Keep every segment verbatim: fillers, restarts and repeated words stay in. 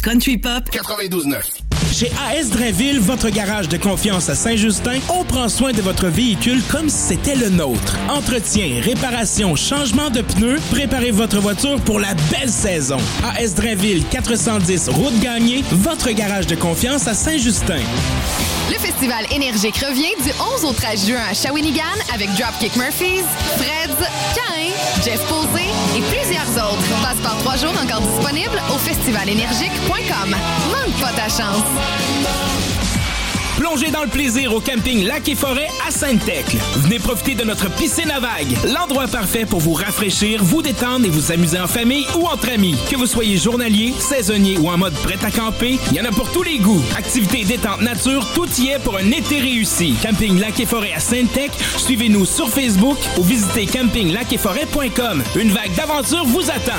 Country Pop quatre-vingt-douze neuf. Chez A S Drainville, votre garage de confiance à Saint-Justin, on prend soin de votre véhicule comme si c'était le nôtre. Entretien, réparation, changement de pneus, préparez votre voiture pour la belle saison. A S Drainville, quatre cent dix, route Gagné, votre garage de confiance à Saint-Justin. Le festival Énergique revient du onze au treize juin à Shawinigan avec Dropkick Murphys, Freds, Cain, Jeff Posé et plusieurs autres. Passe-part trois jours encore disponible au festival énergique point com. Manque pas ta chance. Plongez dans le plaisir au camping Lac et Forêt à Sainte-Thècle. Venez profiter de notre piscine à vagues. L'endroit parfait pour vous rafraîchir, vous détendre et vous amuser en famille ou entre amis. Que vous soyez journalier, saisonnier ou en mode prêt à camper, il y en a pour tous les goûts. Activités, détente, nature, tout y est pour un été réussi. Camping Lac et Forêt à Sainte-Thècle. Suivez-nous sur Facebook ou visitez camping lac et forêt point com. Une vague d'aventure vous attend.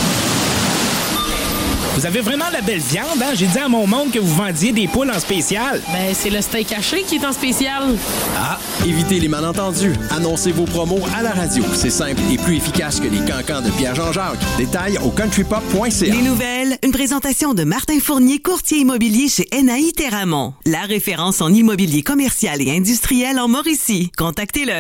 Vous avez vraiment la belle viande, hein? J'ai dit à mon monde que vous vendiez des poules en spécial. Ben, c'est le steak haché qui est en spécial. Ah, évitez les malentendus. Annoncez vos promos à la radio. C'est simple et plus efficace que les cancans de Pierre-Jean-Jacques. Détails au country pop point c a. Les nouvelles, une présentation de Martin Fournier, courtier immobilier chez N A I Terramont. La référence en immobilier commercial et industriel en Mauricie. Contactez-le.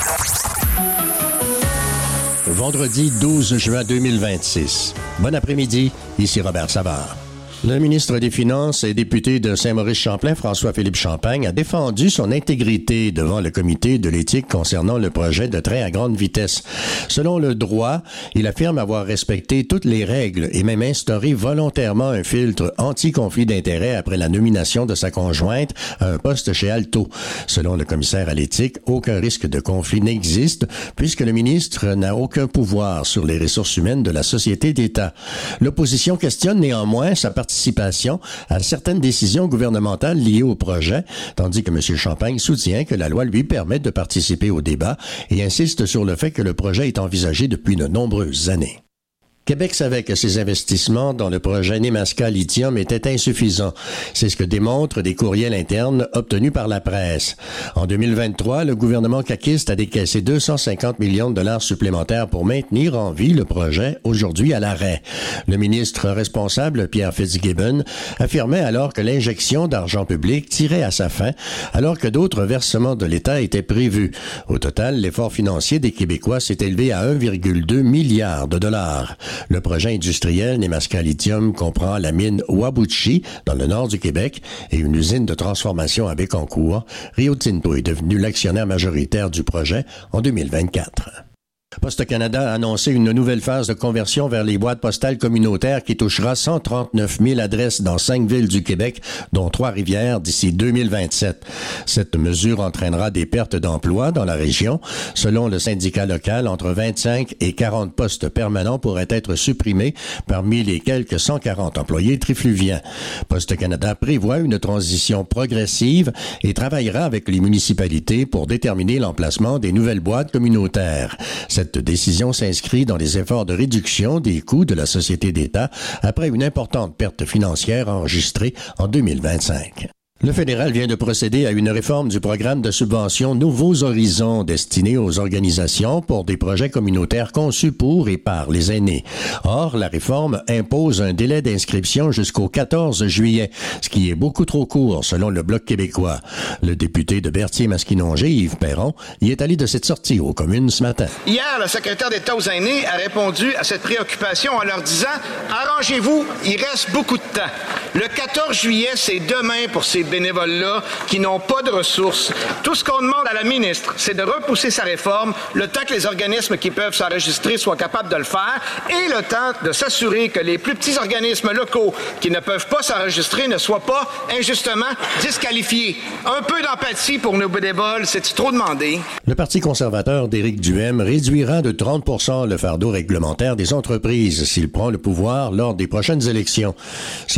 Vendredi douze juin deux mille vingt-six. Bon après-midi, ici Robert Savard. Le ministre des Finances et député de Saint-Maurice-Champlain, François-Philippe Champagne, a défendu son intégrité devant le comité de l'éthique concernant le projet de train à grande vitesse. Selon le droit, il affirme avoir respecté toutes les règles et même instauré volontairement un filtre anti-conflit d'intérêts après la nomination de sa conjointe à un poste chez Alto. Selon le commissaire à l'éthique, aucun risque de conflit n'existe puisque le ministre n'a aucun pouvoir sur les ressources humaines de la société d'État. L'opposition questionne néanmoins sa participation participation à certaines décisions gouvernementales liées au projet, tandis que M. Champagne soutient que la loi lui permet de participer au débat et insiste sur le fait que le projet est envisagé depuis de nombreuses années. Québec savait que ses investissements dans le projet Nemaska Lithium étaient insuffisants. C'est ce que démontrent des courriels internes obtenus par la presse. En deux mille vingt-trois, le gouvernement caquiste a décaissé deux cent cinquante millions de dollars supplémentaires pour maintenir en vie le projet, aujourd'hui à l'arrêt. Le ministre responsable, Pierre Fitzgibbon, affirmait alors que l'injection d'argent public tirait à sa fin, alors que d'autres versements de l'État étaient prévus. Au total, l'effort financier des Québécois s'est élevé à un virgule deux milliard de dollars. Le projet industriel Nemaska Lithium comprend la mine Whabouchi, dans le nord du Québec, et une usine de transformation à Bécancour. Rio Tinto est devenu l'actionnaire majoritaire du projet en deux mille vingt-quatre. Poste Canada a annoncé une nouvelle phase de conversion vers les boîtes postales communautaires qui touchera cent trente-neuf mille adresses dans cinq villes du Québec, dont Trois-Rivières, d'ici deux mille vingt-sept. Cette mesure entraînera des pertes d'emplois dans la région. Selon le syndicat local, entre vingt-cinq et quarante postes permanents pourraient être supprimés parmi les quelques cent quarante employés trifluviens. Poste Canada prévoit une transition progressive et travaillera avec les municipalités pour déterminer l'emplacement des nouvelles boîtes communautaires. Cette décision s'inscrit dans les efforts de réduction des coûts de la société d'État après une importante perte financière enregistrée en deux mille vingt-cinq. Le fédéral vient de procéder à une réforme du programme de subvention Nouveaux Horizons destiné aux organisations pour des projets communautaires conçus pour et par les aînés. Or, la réforme impose un délai d'inscription jusqu'au quatorze juillet, ce qui est beaucoup trop court selon le Bloc québécois. Le député de Berthier-Masquinongé, Yves Perron, y est allé de cette sortie aux communes ce matin. Hier, le secrétaire d'État aux aînés a répondu à cette préoccupation en leur disant « Arrangez-vous, il reste beaucoup de temps. Le quatorze juillet, c'est demain pour ces bénévoles-là qui n'ont pas de ressources. Tout ce qu'on demande à la ministre, c'est de repousser sa réforme le temps que les organismes qui peuvent s'enregistrer soient capables de le faire et le temps de s'assurer que les plus petits organismes locaux qui ne peuvent pas s'enregistrer ne soient pas injustement disqualifiés. Un peu d'empathie pour nos bénévoles, c'est trop demandé. Le Parti conservateur d'Éric Duhaime réduira de trente pour cent le fardeau réglementaire des entreprises s'il prend le pouvoir lors des prochaines élections. Selon le P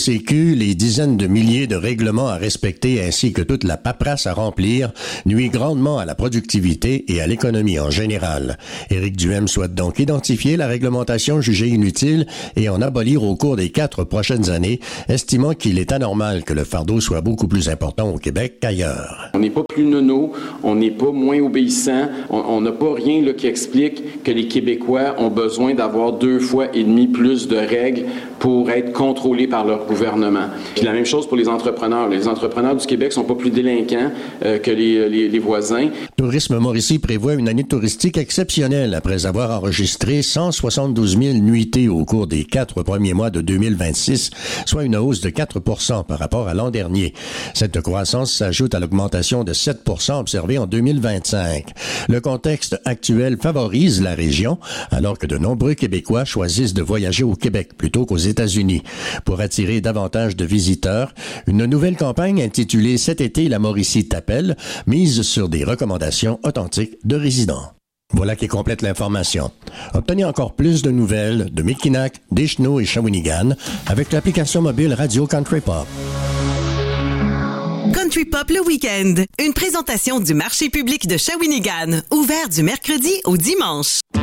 C Q, les dizaines de milliers de règlements à respecter ainsi que toute la paperasse à remplir nuit grandement à la productivité et à l'économie en général. Éric Duhem souhaite donc identifier la réglementation jugée inutile et en abolir au cours des quatre prochaines années, estimant qu'il est anormal que le fardeau soit beaucoup plus important au Québec qu'ailleurs. On n'est pas plus nono, on n'est pas moins obéissant, on n'a pas rien là, qui explique que les Québécois ont besoin d'avoir deux fois et demi plus de règles pour être contrôlés par leur gouvernement. Puis la même chose pour les entrepreneurs. Les entrepreneurs du Québec sont pas plus délinquants euh, que les, les, les voisins. Tourisme Mauricie prévoit une année touristique exceptionnelle après avoir enregistré cent soixante-douze mille nuitées au cours des quatre premiers mois de deux mille vingt-six, soit une hausse de quatre pour cent par rapport à l'an dernier. Cette croissance s'ajoute à l'augmentation de sept pour cent observée en deux mille vingt-cinq. Le contexte actuel favorise la région, alors que de nombreux Québécois choisissent de voyager au Québec plutôt qu'aux États-Unis. Pour attirer davantage de visiteurs, une nouvelle campagne intitulée Cet été, la Mauricie t'appelle, mise sur des recommandations authentiques de résidents. Voilà qui complète l'information. Obtenez encore plus de nouvelles de Mekinac, Deschenaux et Shawinigan avec l'application mobile Radio Country Pop. Country Pop le week-end. Une présentation du marché public de Shawinigan, ouvert du mercredi au dimanche.